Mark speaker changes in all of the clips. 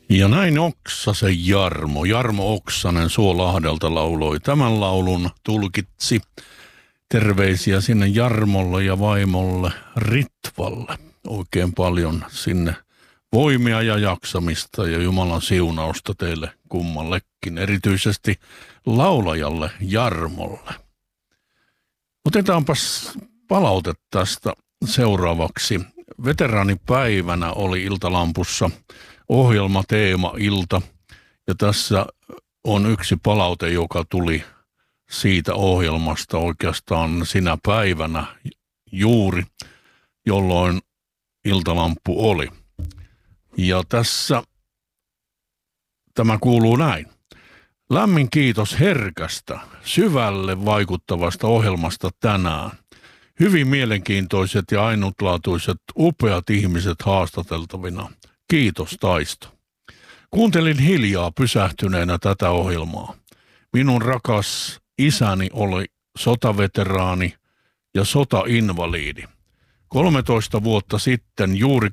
Speaker 1: Ja näin Oksasen Jarmo Oksanen Suolahdelta lauloi tämän laulun, tulkitsi. Terveisiä sinne Jarmolle ja vaimolle Ritvalle. Oikein paljon sinne voimia ja jaksamista ja Jumalan siunausta teille kummallekin, erityisesti laulajalle Jarmolle. Otetaanpas palaute tästä seuraavaksi. Veteraanipäivänä oli Iltalampussa ohjelma Teema Ilta, ja tässä on yksi palaute, joka tuli siitä ohjelmasta oikeastaan sinä päivänä juuri, jolloin Iltalamppu oli. Ja tässä tämä kuuluu näin. Lämmin kiitos herkästä, syvälle vaikuttavasta ohjelmasta tänään. Hyvin mielenkiintoiset ja ainutlaatuiset, upeat ihmiset haastateltavina. Kiitos Taisto. Kuuntelin hiljaa pysähtyneenä tätä ohjelmaa. Minun rakas isäni oli sotaveteraani ja sotainvaliidi. 13 vuotta sitten juuri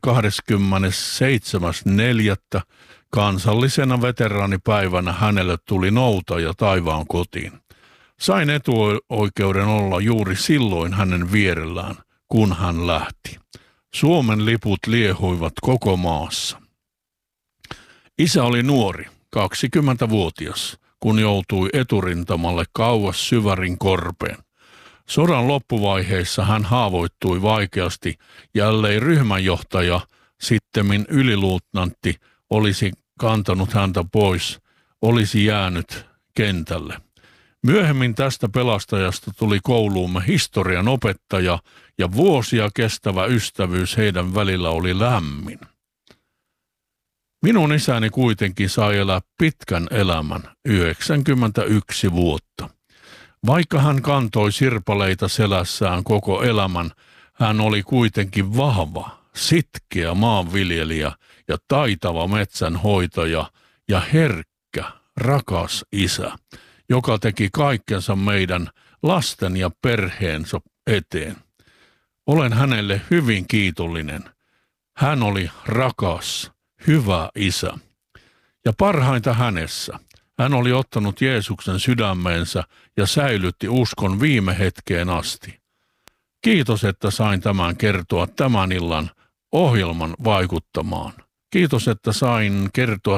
Speaker 1: 27.4. kansallisena veteraanipäivänä hänelle tuli noutaja taivaan kotiin. Sain etuoikeuden olla juuri silloin hänen vierellään, kun hän lähti. Suomen liput liehuivat koko maassa. Isä oli nuori, 20-vuotias, kun joutui eturintamalle kauas Syvärin korpeen. Sodan loppuvaiheissa hän haavoittui vaikeasti ja ellei ryhmänjohtaja, sittemmin yliluutnantti, olisi kantanut häntä pois, olisi jäänyt kentälle. Myöhemmin tästä pelastajasta tuli kouluumme historian opettaja ja vuosia kestävä ystävyys heidän välillä oli lämmin. Minun isäni kuitenkin sai elää pitkän elämän, 91 vuotta. Vaikka hän kantoi sirpaleita selässään koko elämän, hän oli kuitenkin vahva, sitkeä maanviljelijä ja taitava metsänhoitaja ja herkkä, rakas isä, joka teki kaikkensa meidän lasten ja perheensä eteen. Olen hänelle hyvin kiitollinen. Hän oli rakas, hyvä isä. Ja parhainta hänessä, hän oli ottanut Jeesuksen sydämeensä ja säilytti uskon viime hetkeen asti. Kiitos, että sain tämän kertoa tämän illan ohjelman vaikuttamaan. Kiitos, että sain kertoa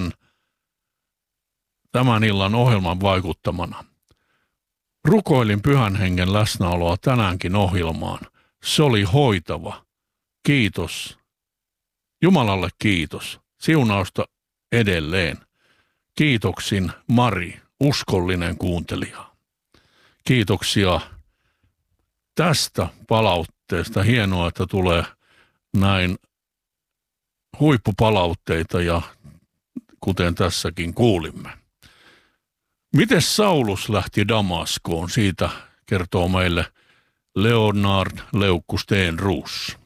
Speaker 1: tämän illan ohjelman vaikuttamana. Rukoilin Pyhän Hengen läsnäoloa tänäänkin ohjelmaan. Se oli hoitava. Kiitos. Jumalalle kiitos. Siunausta edelleen. Kiitoksin Mari, uskollinen kuuntelija. Kiitoksia tästä palautteesta. Hienoa, että tulee näin huippupalautteita ja kuten tässäkin kuulimme. Miten Saulus lähti Damaskoon? Siitä kertoo meille Leonard Leukku Steenruus.